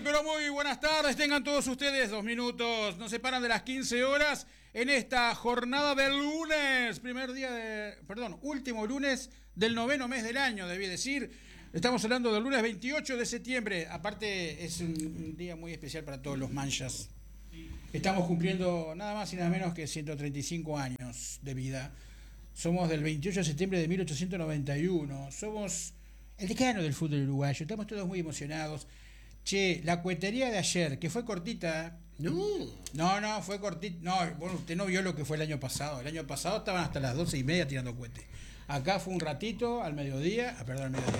pero muy buenas tardes. Tengan todos ustedes 2 minutos. Nos separan de las 15 horas en esta jornada del lunes. Último lunes del 9º mes del año, debí decir. Estamos hablando del lunes 28 de septiembre. Aparte, es un día muy especial para todos los manchas. Estamos cumpliendo nada más y nada menos que 135 años de vida. Somos del 28 de septiembre de 1891. Somos el decano del fútbol uruguayo. Estamos todos muy emocionados. Che, la cuetería de ayer, que fue cortita. No, fue cortita. No, bueno, usted no vio lo que fue el año pasado. El año pasado estaban hasta las 12:30 tirando cohetes. Acá fue un ratito, al mediodía. A la medianoche.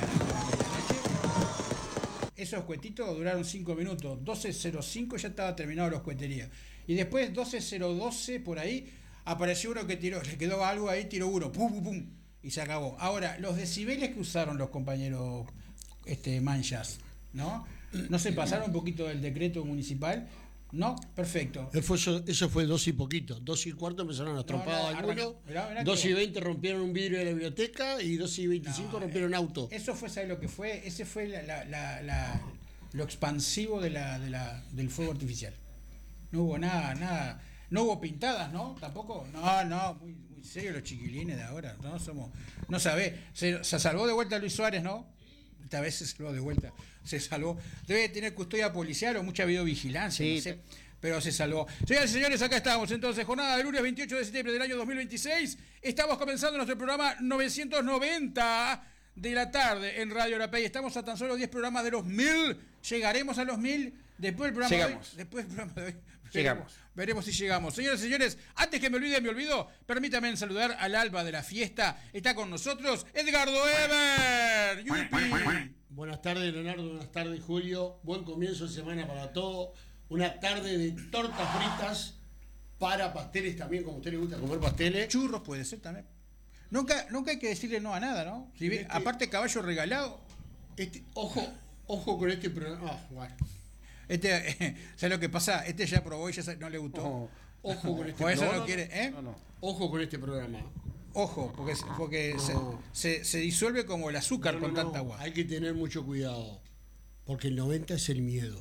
Esos cuetitos duraron 5 minutos. 12:05 ya estaba terminado los cueterías. Y después, 12:012 por ahí, apareció uno que tiró, le quedó algo ahí, tiró uno. ¡Pum, pum, pum! Y se acabó. Ahora, los decibeles que usaron los compañeros manchas, ¿no? ¿No se pasaron un poquito del decreto municipal? No, perfecto. Eso fue 2 y poquito. 2 y cuarto empezaron a trompar algunos. 2:20 rompieron un vidrio de la biblioteca y 2:25 rompieron auto. Eso fue, ¿sabes lo que fue? Ese fue lo expansivo del fuego artificial. No hubo nada. No hubo pintadas, ¿no? Tampoco. No, muy serio los chiquilines de ahora. No sabés. Se salvó de vuelta Luis Suárez, ¿no? Esta vez se salvó de vuelta. Se salvó. Debe tener custodia policial o mucha videovigilancia, sí, no sé. Pero se salvó. Señoras y señores, acá estamos. Entonces, jornada del lunes 28 de septiembre del año 2026. Estamos comenzando nuestro programa 990 de la tarde en Radio Arapey. Estamos a tan solo 10 programas de los 1000. Llegaremos a los 1000. Después del programa de hoy. Veremos si llegamos. Señoras y señores, antes que me olvido, permítanme saludar al alba de la fiesta. Está con nosotros Edgardo Eber. ¡Yupi! Buenas tardes, Leonardo. Buenas tardes, Julio. Buen comienzo de semana para todos. Una tarde de tortas fritas para pasteles también, como a usted le gusta comer pasteles. Churros puede ser también. Nunca hay que decirle no a nada, ¿no? Si ve, aparte caballo regalado. Ojo con este programa. Bueno. ¿Sabes lo que pasa? Ya probó y ya no le gustó. Ojo con este programa. Ojo con este programa. Ojo, porque se disuelve como el azúcar con tanta agua. Hay que tener mucho cuidado. Porque el 90 es el miedo.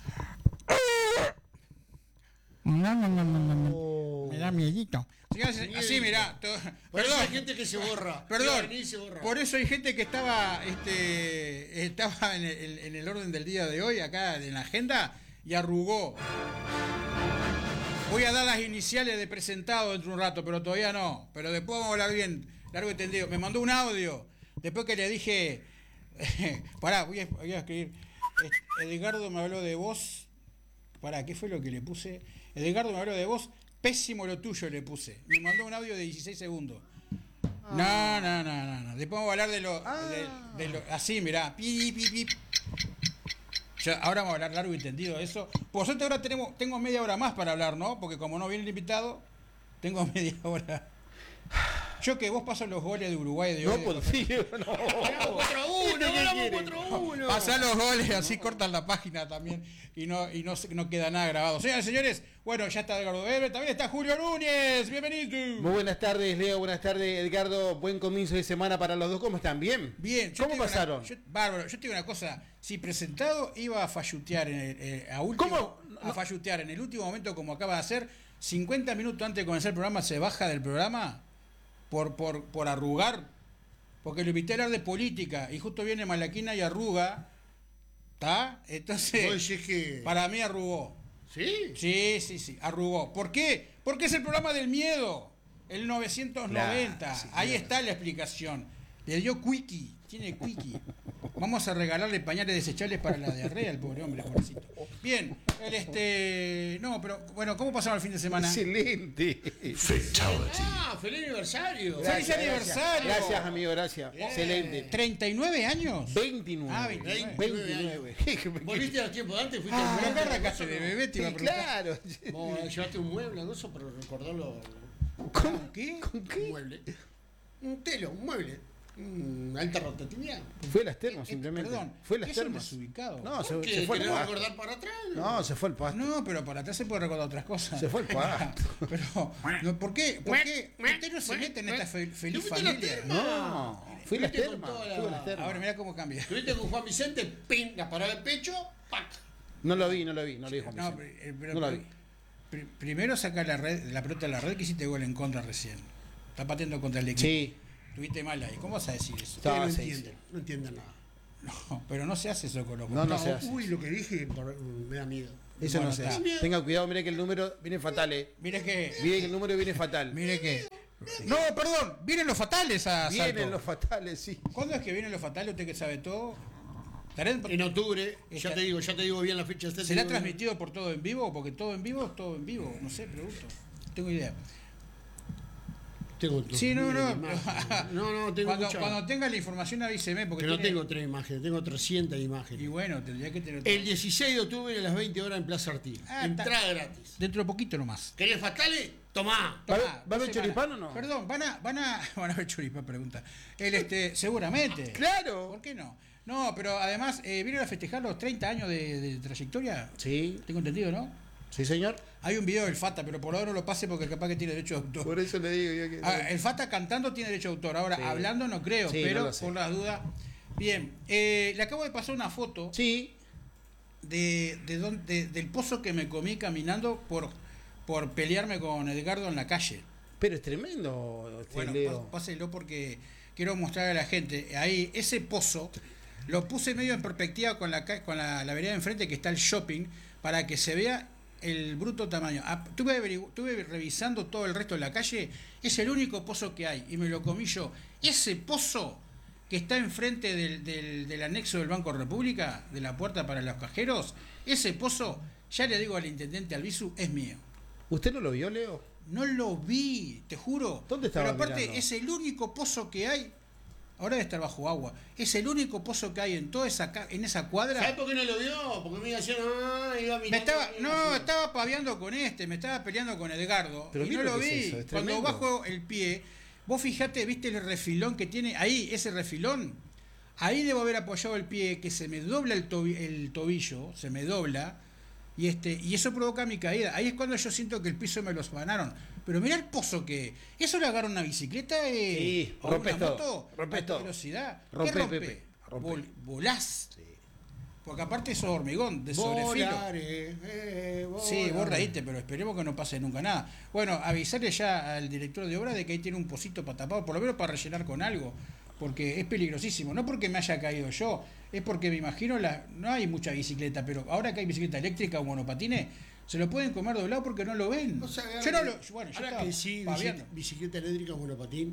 No. Me da miedito. Así, mirá. Perdón, hay gente que se borra. Perdón. Por eso hay gente que estaba en el orden del día de hoy, acá en la agenda, y arrugó. Voy a dar las iniciales de presentado dentro de un rato, pero todavía no. Pero después vamos a hablar bien, largo y tendido. Me mandó un audio. Después que le dije. Pará, voy a escribir. Edgardo me habló de vos. Pará, ¿qué fue lo que le puse? Edgardo me habló de vos. Pésimo lo tuyo le puse. Me mandó un audio de 16 segundos. No. Después vamos a hablar de lo así, mirá. Pip. Ahora vamos a hablar largo y tendido de eso. Por suerte ahora tengo media hora más para hablar, ¿no? Porque como no viene el invitado, tengo media hora. Yo que vos pasas los goles de Uruguay de hoy. No, por sí, no. Ganamos 4-1. Pasá los goles, así cortan la página también y no queda nada grabado. Señoras y señores, bueno, ya está Edgardo Eber, también está Julio Núñez, bienvenido. Muy buenas tardes, Leo, buenas tardes, Edgardo, buen comienzo de semana para los dos, ¿cómo están? ¿Bien? Bien. ¿Cómo pasaron? Bárbaro, yo te digo una cosa, si presentado iba a fallutear a fallutear en el último momento como acaba de hacer, 50 minutos antes de comenzar el programa se baja del programa por arrugar, porque lo invité a hablar de política y justo viene Malaquina y arruga, ¿está? Entonces, para mí arrugó. ¿Sí? Sí, arrugó. ¿Por qué? Porque es el programa del miedo, el 990. Sí, ahí está la explicación. Le dio quickie, tiene quickie. Vamos a regalarle pañales desechables para la diarrea al pobre hombre, pobrecito. Bien, no, pero bueno, ¿cómo pasaron el fin de semana? Excelente. Fatality. ¡Feliz aniversario! ¡Feliz aniversario! Gracias, amigo, gracias. Excelente. ¿39 años? 29. 29. ¿Volviste a los tiempos de antes? ¿Fuiste al mueble? ¿Acá arrancaste de bebé? Te iba a preguntar. Claro. ¿Vos llevaste un mueble o eso para recordarlo? ¿Con qué? Un mueble. Un telo, un mueble. Alta rotatividad. Fue las termas, simplemente. Perdón, fue las ¿qué es termas. desubicado? No, se fue el pasto. recordar para atrás? No, se fue el pasto. No, pero para atrás se puede recordar otras cosas. Se fue el pasto. Pero, ¿por qué? ¿Usted no se mete en esta feliz familia? No, fui las termas. Ahora mirá cómo cambia. Estuviste con Juan Vicente, pin, la parada de pecho, pac. No lo vi, no lo dijo No, Vicente. pero- No lo vi. primero saca la pelota de la red que hiciste gol en contra recién. Está pateando contra el equipo. Sí. Estuviste mal ahí. ¿Cómo vas a decir eso? Está- Ustedes no sí, entienden, no entienden nada. No, pero no se hace eso con los No se hace. Uy, lo que dije me da miedo. Eso Bueno, no se está. hace. Tenga cuidado, mire que el número viene fatal, Mire que. Mire que el número viene fatal. Mire que. No, perdón, vienen los fatales a Vienen Salto. los fatales, sí. ¿Cuándo es que vienen los fatales? Usted que sabe todo. ¿Estará en- En octubre, Está- ya te digo bien la fecha. ¿Será transmitido por todo en vivo? Porque todo en vivo es todo en vivo. No sé, pregunto. Tengo idea. Tengo Sí, no. No, tengo Cuando tenga la información avíseme. Porque que no tiene- tengo 3 imágenes, tengo 300 Y imágenes. bueno, tendría que tener. El 16 de octubre a las 20 horas en Plaza Artigas. Ah, Entrada gratis. Dentro de poquito nomás. ¿Querés fatales? Tomá. ¿Va a haber- Tomá, va a haber 2 choripán semanas. o no? Perdón, van a ver choripán, pregunta. Seguramente. Claro. ¿Por qué no? No, pero además, ¿vienen a festejar los 30 años de trayectoria? Sí, Tengo entendido, ¿no? sí, señor. Hay un video del Fata, pero por ahora no lo pase porque capaz que tiene derecho de autor. Por eso le digo yo que. El Fata cantando tiene derecho de autor. Ahora, Sí. hablando no creo, Sí, pero no lo sé. por las dudas. Bien, le acabo de pasar una foto Sí, del pozo que me comí caminando por pelearme con Edgardo en la calle. pero es tremendo, Bueno, Leo. páselo porque quiero mostrarle a la gente. Ahí, ese pozo, lo puse medio en perspectiva con la vereda de enfrente que está el shopping, para que se vea el bruto tamaño. Estuve revisando todo el resto de la calle, es el único pozo que hay, y me lo comí yo. Ese pozo que está enfrente del anexo del Banco República, de la puerta para los cajeros, ese pozo, ya le digo al intendente Albizu, es mío. ¿Usted no lo vio, Leo? No lo vi, te juro. ¿Dónde estaba Pero aparte, mirando? es el único pozo que hay. Ahora debe estar bajo agua. Es el único pozo que hay en toda en esa cuadra. ¿Sabés por qué no lo vio? Porque me decían, iba mirando. Estaba paviando con me estaba peleando con Edgardo. Pero Y mira no lo lo que vi. es eso, es Cuando tremendo. bajo el pie, vos fijate, viste el refilón que tiene ahí, ese refilón. Ahí debo haber apoyado el pie, que se me dobla el tobillo, se me dobla. Y eso provoca mi caída. Ahí es cuando yo siento que el piso me lo ganaron. Pero mirá el pozo que. Eso le agarra una bicicleta Sí, o rompes una todo, moto rompes a todo. velocidad. Rompe, ¿Qué rompe? Pepe, rompe. Volás. Porque aparte eso es hormigón, de sobrefilo. Sí, vos volar. reíste, pero esperemos que no pase nunca nada. Bueno, avisarle ya al director de obra de que ahí tiene un pocito para tapado, por lo menos para rellenar con algo, porque es peligrosísimo. No porque me haya caído yo, es porque me imagino, no hay mucha bicicleta, pero ahora que hay bicicleta eléctrica o monopatines, se lo pueden comer doblado porque no lo ven. O sea, Yo no lo. Bueno, yo ahora estaba que sí, paviando. bicicleta eléctrica, monopatín,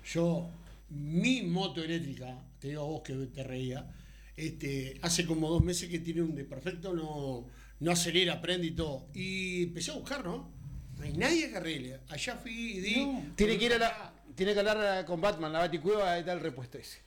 mi moto eléctrica, te digo a vos que te reía, hace como 2 meses que tiene un desperfecto, no acelera, prende y todo. Y empecé a buscar, ¿no? No hay nadie que arregle. Allá fui y di. No. Tiene que hablar con Batman, la Baticueva, ahí está el repuesto ese.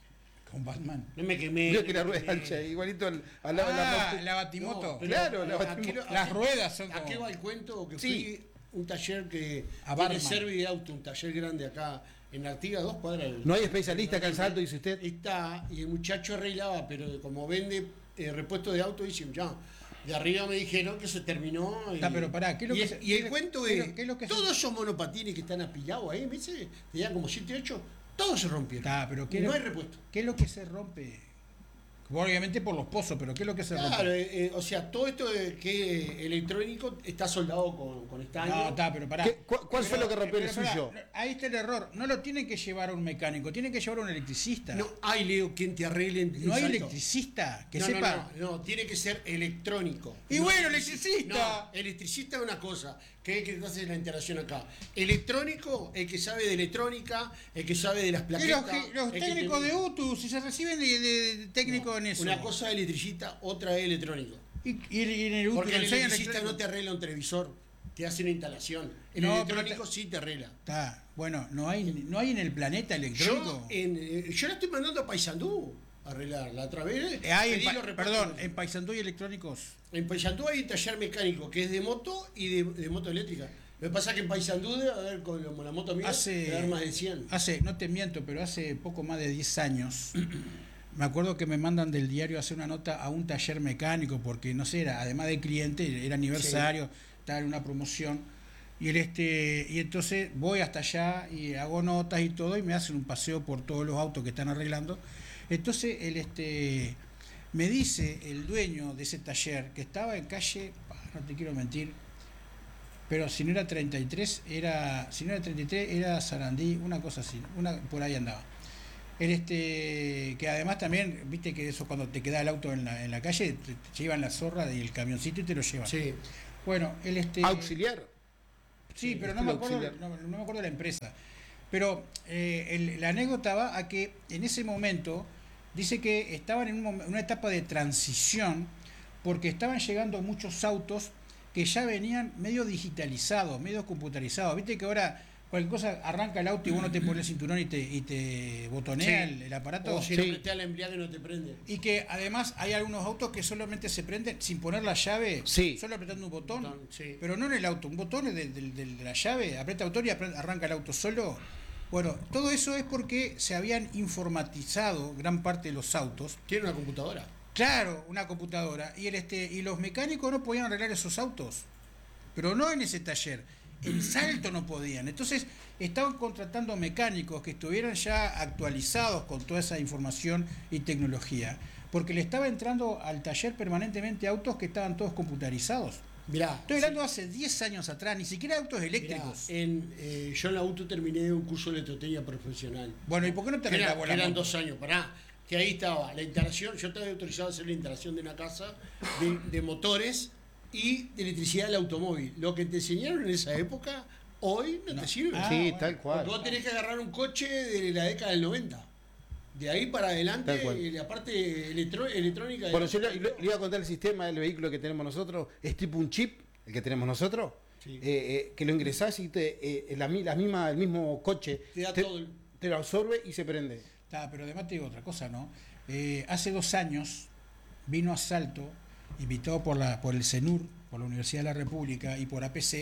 Con Batman. No me quemé. Vio que la rueda ancha, igualito al lado de la moto. La batimoto. No, pero Claro, la ¿a batimos. qué lo- Las a qué- ruedas son ¿A qué como- va el cuento? Que Sí. fui un taller que A tiene Barman. Servi de auto, un taller grande acá en Artigas, 2 cuadras. No hay especialista acá en Salto, dice usted. Está, y el muchacho arreglaba, pero como vende repuesto de auto, dice, ya. De arriba me dijeron que se terminó. Y, Está, pero pará, ¿qué es lo y, que es- se- y el qué- cuento qué- es, qué es lo que se- todos esos monopatines que están apilados ahí, me dice, tenían como 7, 8, todos se rompieron. Está, pero ¿qué no es hay lo- repuesto. ¿Qué es lo que se rompe? Obviamente por los pozos, pero ¿qué es lo que se Claro, rompe? o sea, todo esto que electrónico está soldado con estaño. No, está, pero pará. ¿Cuál fue lo que rompió el Pero pará, suyo? ahí está el error. No lo tiene que llevar a un mecánico, tiene que llevar a un electricista. No hay, Leo, quien te arregle en No hay Salto. electricista que No, sepa. no, tiene que ser electrónico. Y No, bueno, electricista. No, electricista es una cosa, que es que hace la integración acá. Electrónico, el que sabe de electrónica, el que sabe de las Y plaquetas. los el que técnicos te- de UTU, si se reciben de técnicos en eso. Una cosa es electricista, otra es electrónico. Y en el UTU Porque el enseñan electricista electrónico. no te arregla un televisor, te hace una instalación. El No, electrónico pero sí te arregla. Está, bueno, no hay en el planeta electrónico. Yo la estoy mandando a Paysandú a arreglarla otra vez. Hay pedí los repuestos. perdón, en Paysandú y electrónicos. En Paysandú hay un taller mecánico que es de moto y de moto eléctrica. Lo que pasa es que en Paysandú debe haber con la moto mía debe haber más de 100. No te miento, pero hace poco más de 10 años, me acuerdo que me mandan del diario a hacer una nota a un taller mecánico, porque no sé, además de cliente, era aniversario, estaba en una promoción, y y entonces voy hasta allá y hago notas y todo, y me hacen un paseo por todos los autos que están arreglando. Entonces Me dice el dueño de ese taller que estaba en calle, no te quiero mentir, pero si no era 33, era Sarandí, una cosa así, por ahí andaba. Que además también, viste que eso cuando te queda el auto en la calle, te llevan la zorra y el camioncito y te lo llevan. Sí. Bueno, Auxiliar. Sí, pero no me acuerdo de la empresa. Pero la anécdota va a que en ese momento dice que estaban en una etapa de transición porque estaban llegando muchos autos que ya venían medio digitalizados, medio computarizados. Viste que ahora cualquier cosa arranca el auto y vos no te pones el cinturón y te botonea el aparato. O si no metés al embriague no te prende. Y que además hay algunos autos que solamente se prenden sin poner la llave, solo apretando un botón. Pero no en el auto, un botón de la llave, aprieta el botón y arranca el auto solo. Bueno, todo eso es porque se habían informatizado gran parte de los autos. Tiene una computadora. Claro, una computadora. Y los mecánicos no podían arreglar esos autos. Pero no en ese taller. En Salto no podían. Entonces estaban contratando mecánicos que estuvieran ya actualizados con toda esa información y tecnología. Porque le estaba entrando al taller permanentemente autos que estaban todos computarizados. Mirá, estoy hablando hace 10 años atrás, ni siquiera autos eléctricos. Mirá, yo en la auto terminé un curso de electrotécnica profesional. Bueno, ¿y por qué no te arreglabas la Eran moto? 2 años, que ahí estaba la instalación, yo estaba autorizado a hacer la instalación de una casa de motores y de electricidad del automóvil. Lo que te enseñaron en esa época, hoy no te sirve. Sí, bueno, tal cual. Porque vos tenés que agarrar un coche de la década del 90. De ahí para adelante, la parte electrónica... Bueno, yo le iba a contar el sistema del vehículo que tenemos nosotros, es tipo un chip, el que tenemos nosotros, sí. Que lo ingresás y el mismo coche te lo absorbe y se prende. Pero además te digo otra cosa, ¿no? Hace 2 años vino a Salto, invitado por el CENUR, por la Universidad de la República y por APC,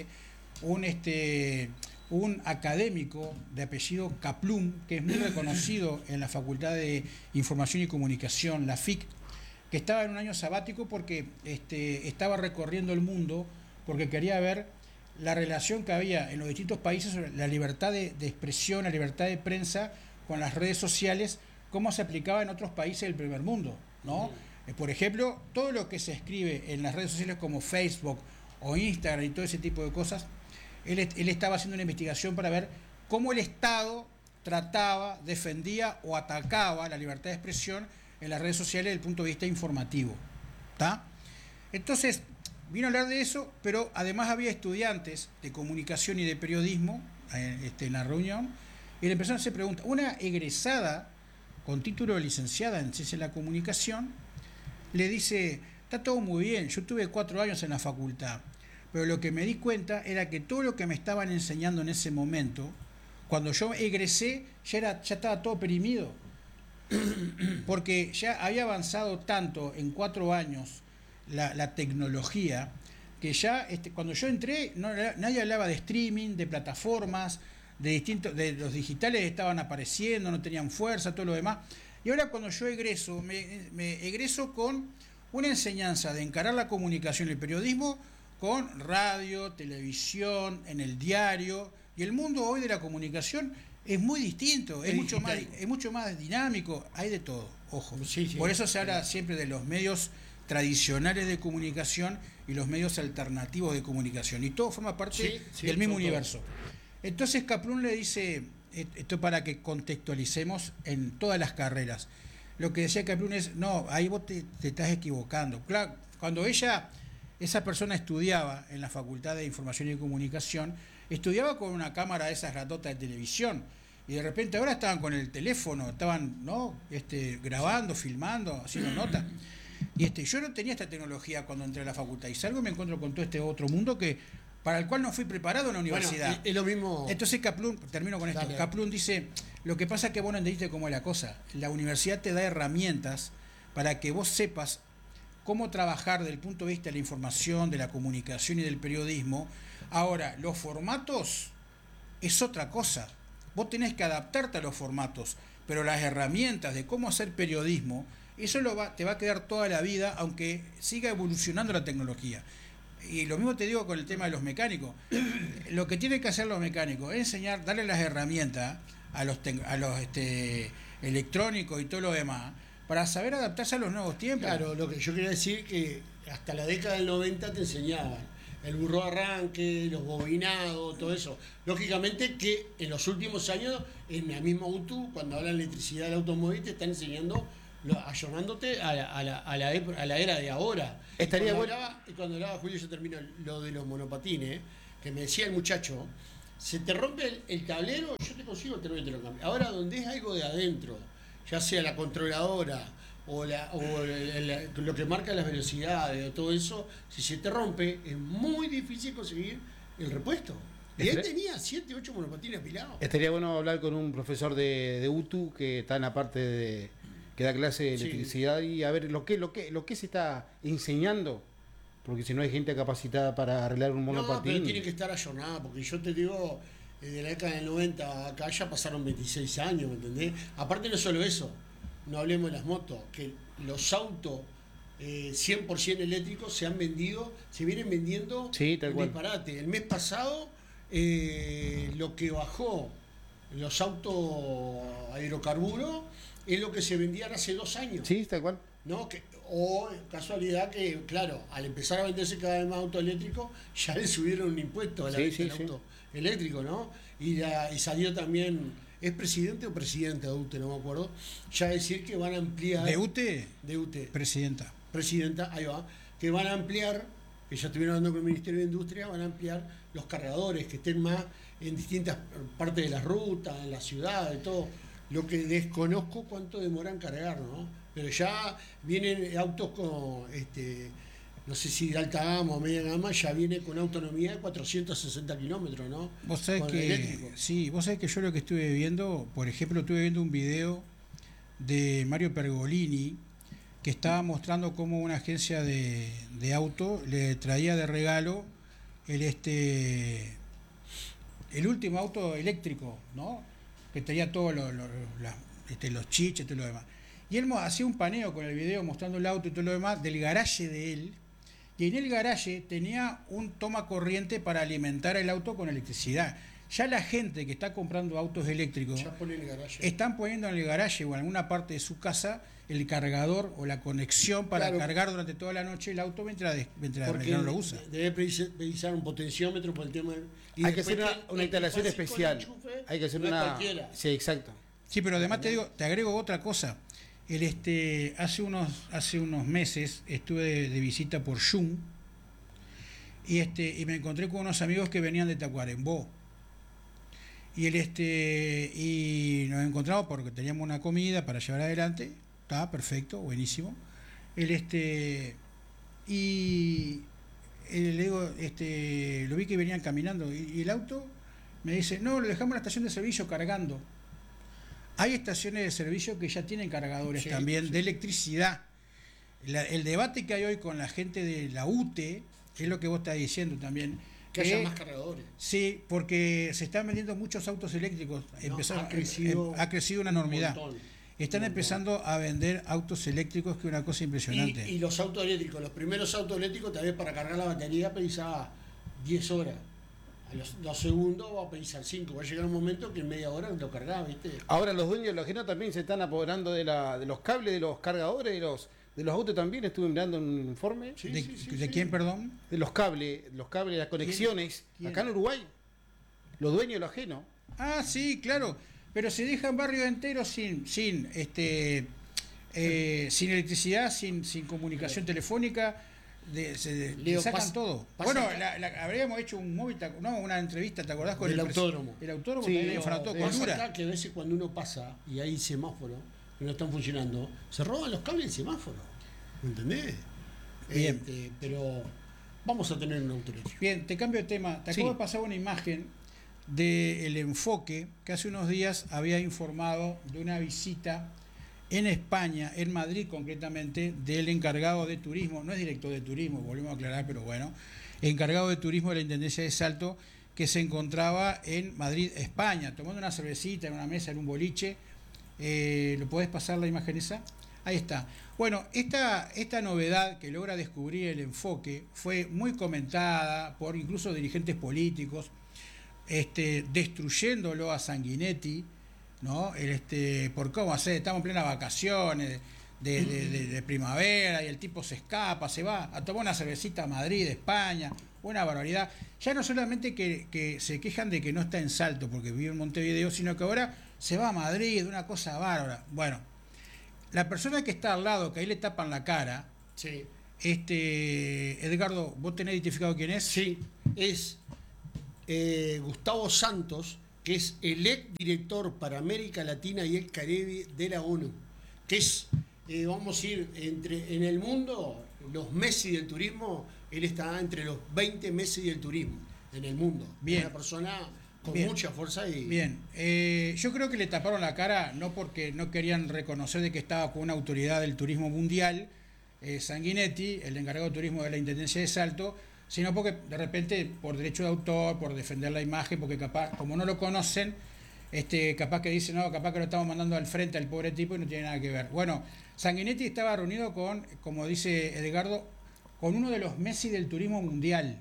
un académico de apellido Kaplum, que es muy reconocido en la Facultad de Información y Comunicación, la FIC, que estaba en un año sabático porque estaba recorriendo el mundo, porque quería ver la relación que había en los distintos países sobre la libertad de expresión, la libertad de prensa con las redes sociales, cómo se aplicaba en otros países del primer mundo, ¿no? Por ejemplo, todo lo que se escribe en las redes sociales como Facebook o Instagram y todo ese tipo de cosas, él estaba haciendo una investigación para ver cómo el Estado trataba, defendía o atacaba la libertad de expresión en las redes sociales desde el punto de vista informativo. ¿Tá? Entonces, vino a hablar de eso, pero además había estudiantes de comunicación y de periodismo en la reunión, y le empezaron a hacer preguntas. Una egresada con título de licenciada en Ciencia de la Comunicación le dice: está todo muy bien, yo tuve 4 años en la facultad, pero lo que me di cuenta era que todo lo que me estaban enseñando en ese momento, cuando yo egresé, ya estaba todo perimido. Porque ya había avanzado tanto en 4 años la tecnología, que ya cuando yo entré nadie hablaba de streaming, de plataformas, de los digitales estaban apareciendo, no tenían fuerza, todo lo demás. Y ahora cuando yo egreso, me egreso con una enseñanza de encarar la comunicación y el periodismo con radio, televisión, en el diario, y el mundo hoy de la comunicación es muy distinto, es mucho más dinámico, hay de todo, ojo. Sí, por eso se habla siempre de los medios tradicionales de comunicación y los medios alternativos de comunicación, y todo forma parte del mismo universo. Entonces Kaplun le dice, esto para que contextualicemos en todas las carreras, lo que decía Kaplun es: no, ahí vos te estás equivocando. Claro, cuando esa persona estudiaba en la Facultad de Información y Comunicación, estudiaba con una cámara de esas gratotas de televisión, y de repente ahora estaban con el teléfono, estaban grabando, filmando, haciendo notas. Y yo no tenía esta tecnología cuando entré a la facultad, y salgo y me encuentro con todo este otro mundo para el cual no fui preparado en la universidad. Bueno, es lo mismo. Entonces Kaplun, termino con esto, Dale. Kaplun dice: lo que pasa es que vos no entendiste cómo es la cosa. La universidad te da herramientas para que vos sepas cómo trabajar desde el punto de vista de la información, de la comunicación y del periodismo. Ahora, los formatos es otra cosa. Vos tenés que adaptarte a los formatos, pero las herramientas de cómo hacer periodismo, eso te va a quedar toda la vida, aunque siga evolucionando la tecnología. Y lo mismo te digo con el tema de los mecánicos. Lo que tienen que hacer los mecánicos es enseñar, darle las herramientas a los electrónicos y todo lo demás, para saber adaptarse a los nuevos tiempos. Claro, lo que yo quería decir que hasta la década del 90 te enseñaban el burro de arranque, los bobinados, todo eso. Lógicamente que en los últimos años, en la misma UTU, cuando hablan de electricidad del automóvil, te están enseñando, ayornándote a la era de ahora. Estaría Y cuando hablaba, Julio, yo termino lo de los monopatines, que me decía el muchacho, se te rompe el tablero, yo te consigo el tablero y te lo cambio. Ahora, donde es algo de adentro, ya sea la controladora, lo que marca las velocidades o todo eso, si se te rompe, es muy difícil conseguir el repuesto. Y él tenía 7, 8 monopatines apilados. Estaría bueno hablar con un profesor de UTU que está en la parte que da clase de electricidad y a ver lo que se está enseñando, porque si no hay gente capacitada para arreglar un monopatín. No, pero tiene que estar ayornada, porque yo te digo, de la década del 90 acá ya pasaron 26 años, ¿me entendés? Aparte no solo eso, no hablemos de las motos, que los autos 100% eléctricos se vienen vendiendo un disparate. El mes pasado lo que bajó los autos a hidrocarburos es lo que se vendían hace 2 años. Sí, tal cual. ¿No? O casualidad que, claro, al empezar a venderse cada vez más autos eléctricos, ya le subieron un impuesto a la venta del auto eléctrico, ¿no? Y salió también... ¿Es presidente o presidenta de UTE? No me acuerdo. Ya decir que van a ampliar... ¿De UTE? De UTE. Presidenta. Presidenta, ahí va. Que van a ampliar, que ya estuvieron hablando con el Ministerio de Industria, van a ampliar los cargadores, que estén más en distintas partes de la ruta, en la ciudad, de todo. Lo que desconozco cuánto demora en cargar, ¿no? Pero ya vienen autos con... no sé si de alta gama o media gama, ya viene con autonomía de 460 kilómetros, ¿no? Vos sabés vos sabés que yo lo que estuve viendo, por ejemplo, estuve viendo un video de Mario Pergolini que estaba mostrando cómo una agencia de auto le traía de regalo el último auto eléctrico, ¿no? Que tenía todos los chiches y todo lo demás. Y él hacía un paneo con el video mostrando el auto y todo lo demás del garaje de él. Y en el garaje tenía un toma corriente para alimentar el auto con electricidad. Ya la gente que está comprando autos eléctricos están poniendo en el garaje o en alguna parte de su casa el cargador o la conexión para cargar durante toda la noche el auto mientras no lo usa. Debe precisar un potenciómetro por el tema. Hay que hacer una instalación especial. Hay que hacer una. Sí, exacto. Sí, pero además te agrego otra cosa. Hace unos meses estuve de visita por Yum y me encontré con unos amigos que venían de Tacuarembó y nos encontramos porque teníamos una comida para llevar adelante. Estaba perfecto, buenísimo. Y le digo, lo vi que venían caminando y el auto me dice, no, lo dejamos en la estación de servicio cargando. Hay estaciones de servicio que ya tienen cargadores de electricidad. El debate que hay hoy con la gente de la UTE, es lo que vos estás diciendo también. Que haya más cargadores. Sí, porque se están vendiendo muchos autos eléctricos. Ha crecido una enormidad. Están empezando a vender autos eléctricos, que es una cosa impresionante. Y los autos eléctricos, los primeros autos eléctricos, tal vez para cargar la batería pensaba 10 horas. A los segundos va a pensar 5, va a llegar un momento que en media hora lo cargaba, ¿viste? Ahora los dueños de los ajenos también se están apoderando de los cables, de los cargadores, de los autos también. Estuve mirando un informe. ¿De quién, perdón? De los cables, las conexiones. ¿Quién? Acá en Uruguay. Los dueños de los ajenos. Ah, sí, claro. Pero se dejan barrios enteros sin electricidad, sin comunicación telefónica. Le sacan todo. Bueno, habríamos hecho una entrevista, ¿te acordás? Con el autódromo. El autódromo también con Dura. Que a veces cuando uno pasa y hay semáforos que no están funcionando, se roban los cables del semáforo. ¿Me entendés? Bien. Pero vamos a tener un auto eléctrico. Bien, te cambio de tema. Te acabo de pasar una imagen del Enfoque, que hace unos días había informado de una visita en España, en Madrid concretamente, del encargado de turismo, no es director de turismo, volvemos a aclarar, pero bueno, encargado de turismo de la Intendencia de Salto, que se encontraba en Madrid, España, tomando una cervecita en una mesa, en un boliche. ¿Lo podés pasar la imagen esa? Ahí está. Bueno, esta novedad que logra descubrir el Enfoque fue muy comentada por incluso dirigentes políticos, destruyéndolo a Sanguinetti, ¿no? Por cómo hacer, estamos en plenas vacaciones, de primavera, y el tipo se escapa, se va a tomar una cervecita a Madrid, España, una barbaridad. Ya no solamente que se quejan de que no está en Salto porque vive en Montevideo, sino que ahora se va a Madrid, una cosa bárbara. Bueno, la persona que está al lado, que ahí le tapan la cara, Sí. Edgardo, ¿vos tenés identificado quién es? Sí, es Gustavo Santos, que es el ex director para América Latina y el Caribe de la ONU, que es, vamos a ir, en el mundo, los Messi del turismo, él está entre los 20 Messi del turismo en el mundo. Bien. Una persona con Bien. mucha fuerza y... Bien, yo creo que le taparon la cara no porque no querían reconocer de que estaba con una autoridad del turismo mundial, Sanguinetti, el encargado de turismo de la Intendencia de Salto, sino porque de repente por derecho de autor, por defender la imagen, porque capaz, como no lo conocen, capaz que dicen, no, capaz que lo estamos mandando al frente al pobre tipo y no tiene nada que ver. Bueno, Sanguinetti estaba reunido con, como dice Edgardo, con uno de los Messi del turismo mundial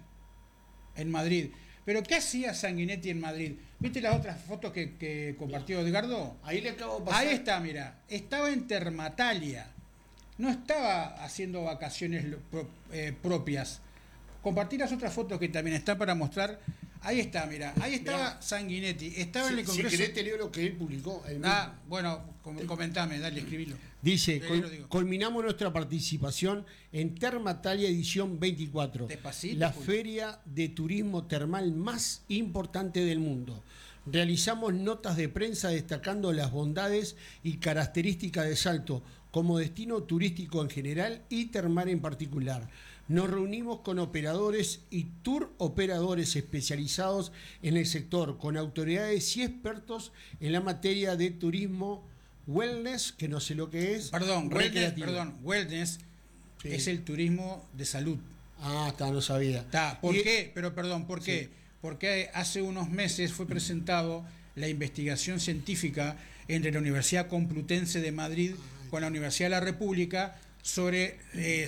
en Madrid. Pero ¿qué hacía Sanguinetti en Madrid? ¿Viste las otras fotos que compartió Edgardo? Ahí le acabo de pasar. Ahí está, mira. Estaba en Termatalia. No estaba haciendo vacaciones propias. Compartí las otras fotos que también están para mostrar. Ahí está, mira. Ahí estaba Mirá. Sanguinetti. Estaba en el Si Congreso. querés te leo lo que él publicó. él mismo. Bueno, comentame, dale, escribilo. Dice, Ahí lo digo. culminamos nuestra participación en Termatalia edición 24, Despacito, la Julio. feria de turismo termal más importante del mundo. Realizamos notas de prensa destacando las bondades y características de Salto como destino turístico en general y termal en particular. Nos reunimos con operadores y tour operadores especializados en el sector, con autoridades y expertos en la materia de turismo, wellness, que no sé lo que es. Recreativo. Wellness Sí. es el turismo de salud. Ah, está, no sabía. Está, ¿por Y- qué? ¿Por qué? Sí. Porque hace unos meses fue presentado la investigación científica entre la Universidad Complutense de Madrid con la Universidad de la República sobre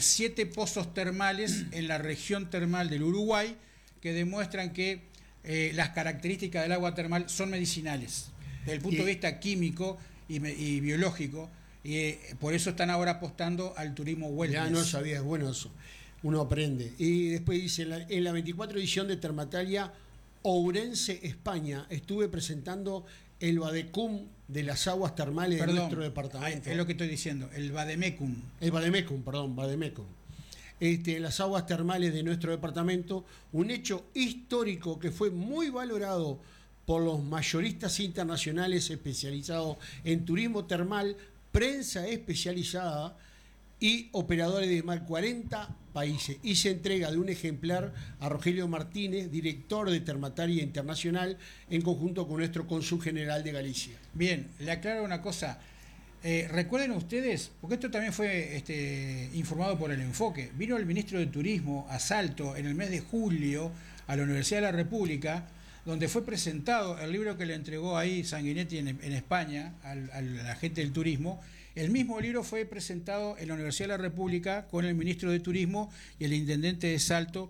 7 pozos termales en la región termal del Uruguay que demuestran que las características del agua termal son medicinales desde el punto de vista químico y biológico, y por eso están ahora apostando al turismo wellness. Ya no sabía, es bueno eso. Uno aprende. Y después dice, en la 24 edición de Termatalia Ourense, España, estuve presentando el vadecum de las aguas termales de nuestro departamento. Es lo que estoy diciendo, el vademecum. El vademecum, perdón, vademecum. Las aguas termales de nuestro departamento, un hecho histórico que fue muy valorado por los mayoristas internacionales especializados en turismo termal, prensa especializada y operadores de más de 40 países. Y se entrega de un ejemplar a Rogelio Martínez, director de Termatalia Internacional, en conjunto con nuestro cónsul general de Galicia. Bien, le aclaro una cosa. Recuerden ustedes, porque esto también fue informado por el Enfoque, vino el ministro de Turismo a Salto en el mes de julio a la Universidad de la República, donde fue presentado el libro que le entregó ahí Sanguinetti en España a la gente del turismo. El mismo libro fue presentado en la Universidad de la República con el ministro de Turismo y el intendente de Salto,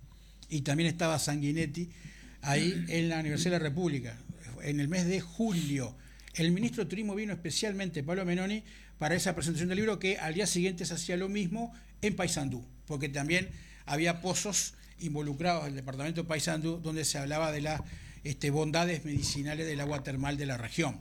y también estaba Sanguinetti ahí en la Universidad de la República, en el mes de julio. El ministro de Turismo vino especialmente, Pablo Menoni, para esa presentación del libro, que al día siguiente se hacía lo mismo en Paysandú, porque también había pozos involucrados en el departamento de Paysandú, donde se hablaba de las bondades medicinales del agua termal de la región.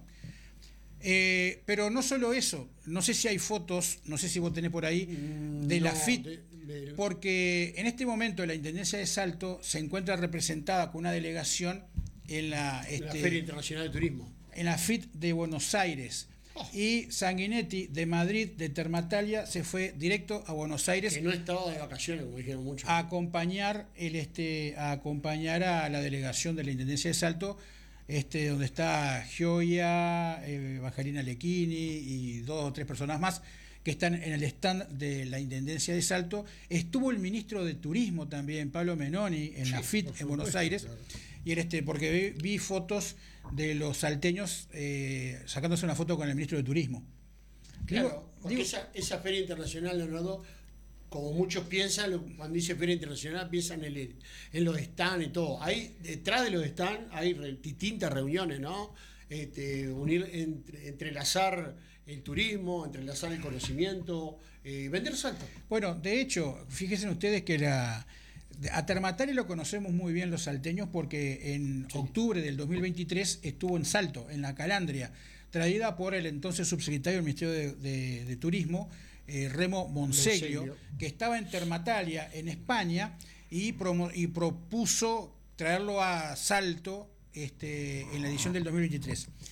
Pero no solo eso, no sé si hay fotos, no sé si vos tenés por ahí, de la FIT, porque en este momento la Intendencia de Salto se encuentra representada con una delegación en la Feria Internacional de Turismo. en la FIT de Buenos Aires. Y Sanguinetti de Madrid, de Termatalia, se fue directo a Buenos Aires Que no estaba de vacaciones, como dijeron muchos. a acompañar a acompañar a la delegación de la Intendencia de Salto, donde está Gioia, Bajarina Lequini y 2 o 3 personas más que están en el stand de la Intendencia de Salto. Estuvo el ministro de Turismo también, Pablo Menoni, en la FIT en Buenos Aires. Claro. Y porque vi fotos de los salteños sacándose una foto con el ministro de Turismo. Claro, porque esa feria internacional, Leonardo, como muchos piensan, cuando dice feria internacional, piensan en los stands y todo. Hay, detrás de los stands hay distintas reuniones, ¿no? Entrelazar el turismo, entrelazar el conocimiento, vender salto. Bueno, de hecho, fíjense ustedes que a Termatari lo conocemos muy bien los salteños porque en octubre del 2023 estuvo en Salto, en la Calandria, traída por el entonces subsecretario del Ministerio de Turismo, Remo Monseglio, que estaba en Termatalia, en España, y propuso traerlo a Salto en la edición del 2023.